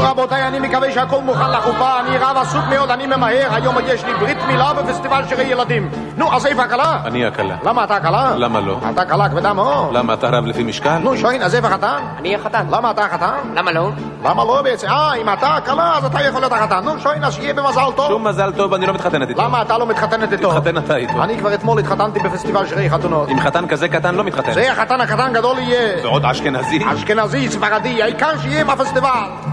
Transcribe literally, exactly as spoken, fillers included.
רבותיי, אני מקווה שהכל מוכן לחופה. אני רב עסוק מאוד, אני ממהר. היום יש לי ברית מילה בפסטיבל שירי ילדים. נו, אז איפה הכלה? אני הכלה. למה אתה הכלה? למה לא? אתה כלה כבדה מאוד. למה אתה רב לפי משקל? נו, שוין, אז איפה החתן? אני החתן. למה אתה החתן? למה לא? למה לא בעצם? אה, אם אתה הכלה, אז אתה יכול להיות החתן. נו, שוין, אז שיהיה במזל טוב. שום מזל טוב, אני לא מתחתנת איתו. למה אתה לא מתחתנת איתו? תתחתן אתה איתו. אני כבר אתמול התחתנתי בפסטיבל שירי חתונות. עם חתן כזה קטן לא מתחתן. זה החתן הקטן גדול יהיה. ועוד אשכנזי. אשכנזי, ספרדי, העיקר שיהיה בפסטיבל.